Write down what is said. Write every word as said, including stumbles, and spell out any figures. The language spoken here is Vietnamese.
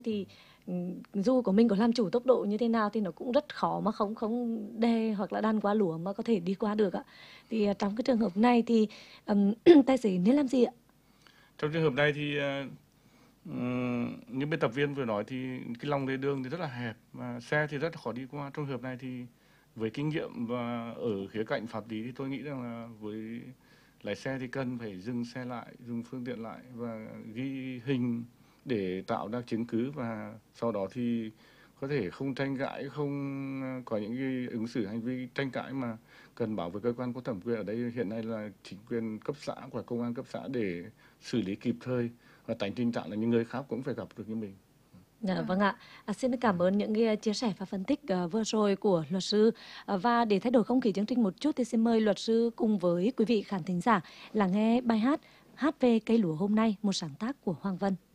Thì dù của mình có làm chủ tốc độ như thế nào thì nó cũng rất khó mà không không đè hoặc là đan qua lúa mà có thể đi qua được ạ. Thì uh, trong cái trường hợp này thì um, tài xế nên làm gì ạ? Trong trường hợp này thì uh, như biên tập viên vừa nói thì cái lòng lề đường thì rất là hẹp và xe thì rất là khó đi qua. Trong trường hợp này thì với kinh nghiệm và ở khía cạnh pháp lý thì tôi nghĩ rằng là với lái xe thì cần phải dừng xe lại, dừng phương tiện lại và ghi hình để tạo ra chứng cứ, và sau đó thì có thể không tranh cãi, không có những cái ứng xử hành vi tranh cãi mà cần báo với cơ quan có thẩm quyền. Ở đây hiện nay là chính quyền cấp xã và công an cấp xã để xử lý kịp thời và tránh tình trạng là những người khác cũng phải gặp được như mình. Dạ, vâng ạ. À, xin cảm ơn những cái chia sẻ và phân tích uh, vừa rồi của luật sư. Uh, và để thay đổi không khí chương trình một chút thì xin mời luật sư cùng với quý vị khán thính giả là nghe bài hát Hát về cây lúa hôm nay, một sáng tác của Hoàng Vân.